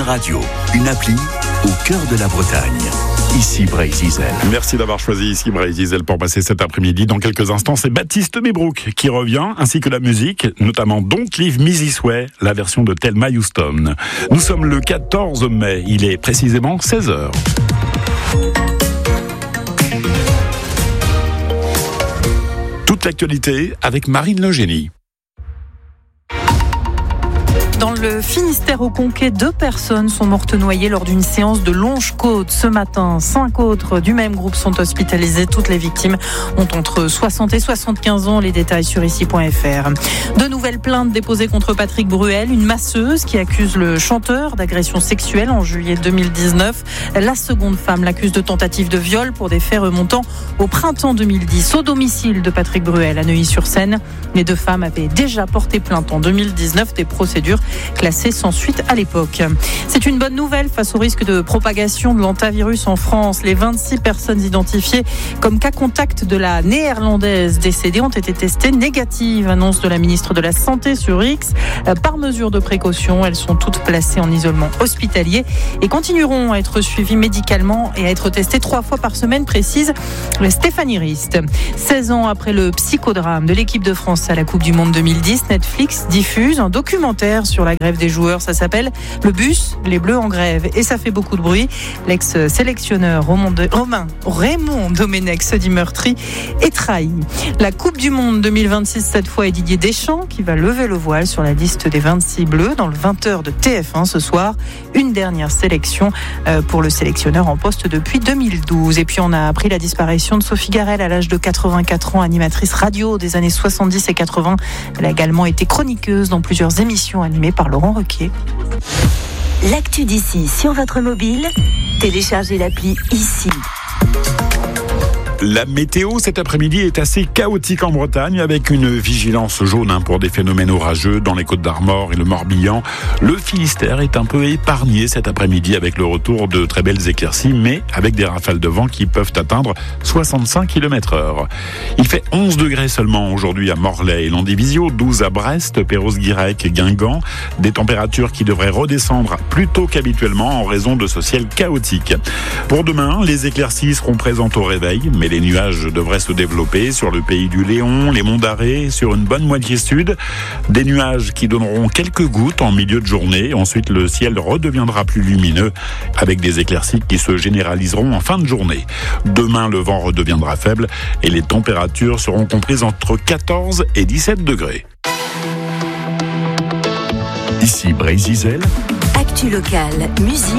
Radio, une appli au cœur de la Bretagne. Ici Bray-Zizel. Merci d'avoir choisi ici Bray-Zizel pour passer cet après-midi. Dans quelques instants, c'est Baptiste Mebrook qui revient, ainsi que la musique, notamment Don't Leave Me This Way, la version de Thelma Houston. Nous sommes le 14 mai, il est précisément 16h. Toute l'actualité avec Marine Legénie. Dans le Finistère au Conquet, 2 personnes sont mortes noyées lors d'une séance de longe-côte ce matin. 5 autres du même groupe sont hospitalisées. Toutes les victimes ont entre 60 et 75 ans. Les détails sur ici.fr. De nouvelles plaintes déposées contre Patrick Bruel, une masseuse qui accuse le chanteur d'agression sexuelle en juillet 2019. La seconde femme l'accuse de tentative de viol pour des faits remontant au printemps 2010 au domicile de Patrick Bruel à Neuilly-sur-Seine. Les 2 femmes avaient déjà porté plainte en 2019, des procédures classées sans suite à l'époque. C'est une bonne nouvelle face au risque de propagation de l'hantavirus en France. Les 26 personnes identifiées comme cas contact de la néerlandaise décédée ont été testées négatives, annonce de la ministre de la Santé sur X. Par mesure de précaution, elles sont toutes placées en isolement hospitalier et continueront à être suivies médicalement et à être testées 3 fois par semaine, précise Stéphanie Rist. 16 ans après le psychodrame de l'équipe de France à la Coupe du Monde 2010, Netflix diffuse un documentaire sur la grève des joueurs. Ça s'appelle Le bus, les Bleus en grève. Et ça fait beaucoup de bruit. L'ex-sélectionneur Raymond Domenech se dit meurtri et trahi. La Coupe du Monde 2026, cette fois, est Didier Deschamps qui va lever le voile sur la liste des 26 Bleus dans le 20h de TF1 ce soir. Une dernière sélection pour le sélectionneur en poste depuis 2012. Et puis on a appris la disparition de Sophie Garel à l'âge de 84 ans, animatrice radio des années 70 et 80. Elle a également été chroniqueuse dans plusieurs émissions animées par Laurent Ruquier. L'actu d'ici sur votre mobile, téléchargez l'appli ici. La météo cet après-midi est assez chaotique en Bretagne avec une vigilance jaune pour des phénomènes orageux dans les Côtes-d'Armor et le Morbihan. Le Finistère est un peu épargné cet après-midi avec le retour de très belles éclaircies, mais avec des rafales de vent qui peuvent atteindre 65 km/h. Il fait 11 degrés seulement aujourd'hui à Morlaix et Landivisiau, 12 à Brest, Perros-Guirec, Guingamp. Des températures qui devraient redescendre plus tôt qu'habituellement en raison de ce ciel chaotique. Pour demain, les éclaircies seront présentes au réveil, mais les nuages devraient se développer sur le pays du Léon, les monts d'Arrée, sur une bonne moitié sud. Des nuages qui donneront quelques gouttes en milieu de journée. Ensuite, le ciel redeviendra plus lumineux avec des éclaircies qui se généraliseront en fin de journée. Demain, le vent redeviendra faible et les températures seront comprises entre 14 et 17 degrés. Ici Bray-Zizel. Actu locale, musique.